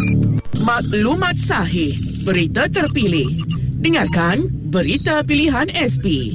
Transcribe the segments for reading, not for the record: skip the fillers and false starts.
Maklumat sahih, berita terpilih. Dengarkan Berita Pilihan SP.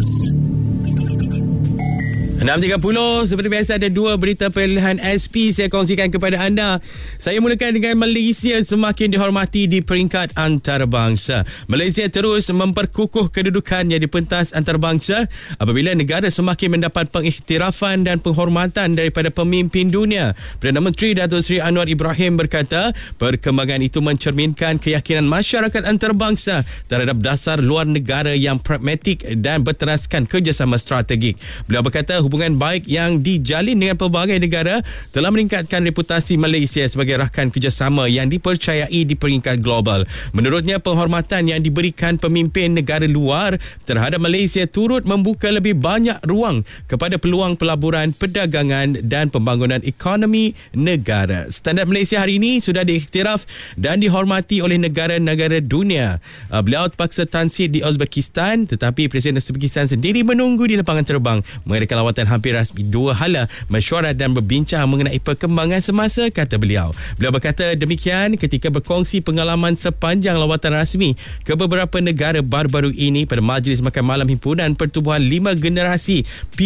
6.30, seperti biasa ada dua berita pilihan SP saya kongsikan kepada anda. Saya mulakan dengan Malaysia semakin dihormati di peringkat antarabangsa. Malaysia terus memperkukuh kedudukannya di pentas antarabangsa apabila negara semakin mendapat pengiktirafan dan penghormatan daripada pemimpin dunia. Perdana Menteri Datuk Seri Anwar Ibrahim berkata, perkembangan itu mencerminkan keyakinan masyarakat antarabangsa terhadap dasar luar negara yang pragmatik dan berteraskan kerjasama strategik. Beliau berkata, hubungan baik yang dijalin dengan pelbagai negara telah meningkatkan reputasi Malaysia sebagai rakan kerjasama yang dipercayai di peringkat global. Menurutnya, penghormatan yang diberikan pemimpin negara luar terhadap Malaysia turut membuka lebih banyak ruang kepada peluang pelaburan, perdagangan dan pembangunan ekonomi negara. Standard Malaysia hari ini sudah diiktiraf dan dihormati oleh negara-negara dunia. Beliau terpaksa transit di Uzbekistan, tetapi Presiden Uzbekistan sendiri menunggu di lapangan terbang mengadakan lawatan hampir rasmi dua hala mesyuarat dan berbincang mengenai perkembangan semasa, kata beliau. Beliau berkata demikian ketika berkongsi pengalaman sepanjang lawatan rasmi ke beberapa negara baru-baru ini pada Majlis Makan Malam Himpunan Pertubuhan 5 Generasi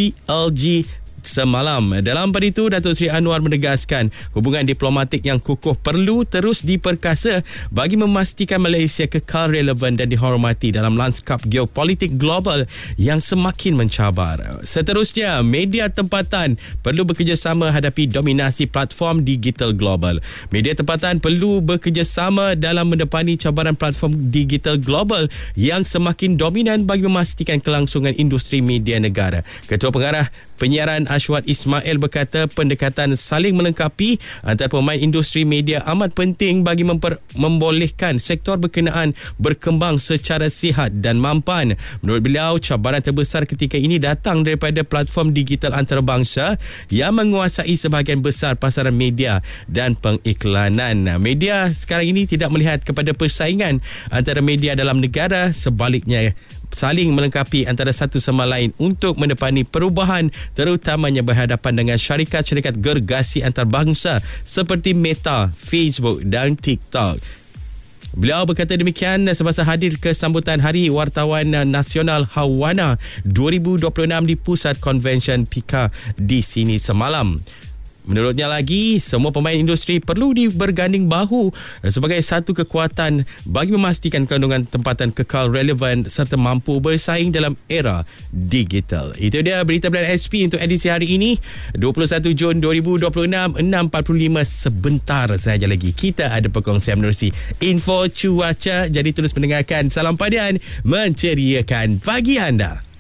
PLG semalam. Dalam pada itu, Datuk Seri Anwar menegaskan hubungan diplomatik yang kukuh perlu terus diperkasa bagi memastikan Malaysia kekal relevan dan dihormati dalam lanskap geopolitik global yang semakin mencabar. Seterusnya, media tempatan perlu bekerjasama hadapi dominasi platform digital global. Media tempatan perlu bekerjasama dalam mendepani cabaran platform digital global yang semakin dominan bagi memastikan kelangsungan industri media negara. Ketua Pengarah Penyiaran Ashwat Ismail berkata pendekatan saling melengkapi antara pemain industri media amat penting bagi membolehkan sektor berkenaan berkembang secara sihat dan mampan. Menurut beliau, cabaran terbesar ketika ini datang daripada platform digital antarabangsa yang menguasai sebahagian besar pasaran media dan pengiklanan. Media sekarang ini tidak melihat kepada persaingan antara media dalam negara, sebaliknya saling melengkapi antara satu sama lain untuk mendepani perubahan, terutamanya berhadapan dengan syarikat-syarikat gergasi antarabangsa seperti Meta, Facebook dan TikTok. Beliau berkata demikian semasa hadir ke sambutan Hari Wartawan Nasional Hawana 2026 di Pusat Konvensyen PIKA di sini semalam. Menurutnya lagi, semua pemain industri perlu berganding bahu sebagai satu kekuatan bagi memastikan kandungan tempatan kekal relevan serta mampu bersaing dalam era digital. Itu dia berita pilihan SP untuk edisi hari ini, 21 Jun 2026, 6.45. Sebentar saja lagi kita ada perkongsian menerusi info cuaca. Jadi terus mendengarkan Salam Padian menceriakan pagi anda.